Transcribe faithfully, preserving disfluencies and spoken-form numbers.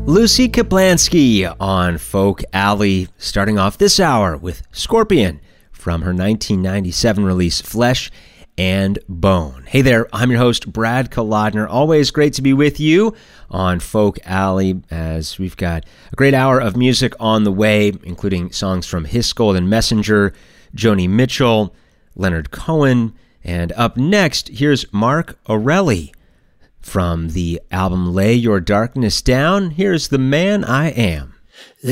Lucy Kaplansky on Folk Alley, starting off this hour with Scorpion from her nineteen ninety-seven release Flesh and Bone. Hey there, I'm your host Brad Kolodner. Always great to be with you on Folk Alley as we've got a great hour of music on the way, including songs from Hiss Golden Messenger, Joni Mitchell, Leonard Cohen, and up next, here's Mark Orelli. From the album Lay Your Darkness Down, here's The Man I Am.